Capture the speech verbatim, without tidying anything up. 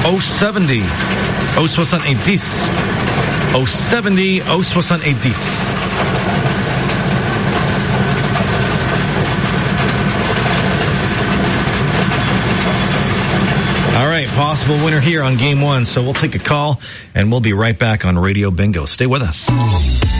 au seventy, au soixante-dix, au seventy, au soixante-dix. All right, possible winner here on game one. So we'll take a call and we'll be right back on Radio Bingo. Stay with us.